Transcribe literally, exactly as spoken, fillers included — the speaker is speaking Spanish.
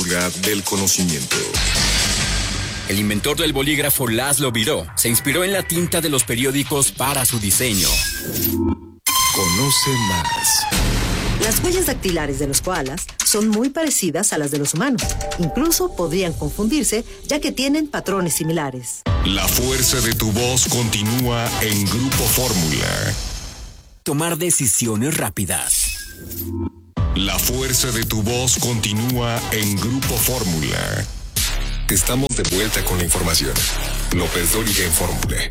pulgar del conocimiento. El inventor del bolígrafo Laszlo Biró se inspiró en la tinta de los periódicos para su diseño. Conoce más. Las huellas dactilares de los koalas son muy parecidas a las de los humanos. Incluso podrían confundirse, ya que tienen patrones similares. La fuerza de tu voz continúa en Grupo Fórmula. Tomar decisiones rápidas. La fuerza de tu voz continúa en Grupo Fórmula. Estamos de vuelta con la información. López Dóriga en Fórmula.